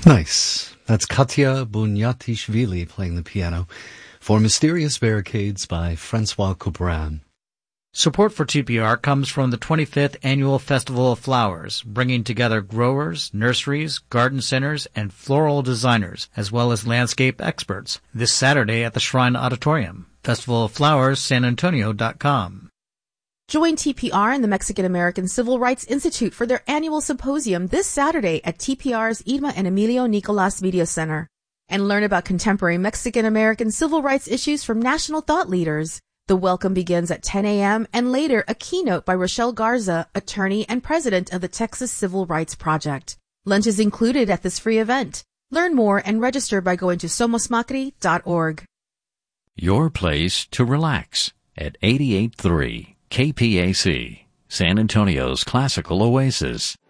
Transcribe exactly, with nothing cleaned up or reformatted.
Nice. That's Katya Bunyatishvili playing the piano for Mysterious Barricades by Francois Couperin. Support for T P R comes from the twenty-fifth Annual Festival of Flowers, bringing together growers, nurseries, garden centers, and floral designers, as well as landscape experts, this Saturday at the Shrine Auditorium. Festival of Flowers San Antonio dot com. Join T P R and the Mexican American Civil Rights Institute for their annual symposium this Saturday at T P R's Irma and Emilio Nicolas Media Center, and learn about contemporary Mexican American civil rights issues from national thought leaders. The welcome begins at ten a.m. and later a keynote by Rochelle Garza, attorney and president of the Texas Civil Rights Project. Lunch is included at this free event. Learn more and register by going to somos macri dot org. Your place to relax at eighty-eight point three K P A C, San Antonio's classical oasis.